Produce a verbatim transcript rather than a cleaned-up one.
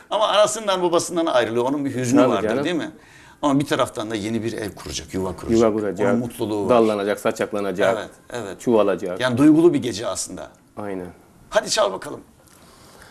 Ama anasından babasından ayrılıyor. Onun bir hüznü Tabii vardır canım. değil mi? Ama bir taraftan da yeni bir ev kuracak, yuva kuracak. Yuva kuracak, Onun mutluluğu var. dallanacak, saçaklanacak, Evet, evet. çuvalacak. Yani duygulu bir gece aslında. Aynen. Hadi çal bakalım.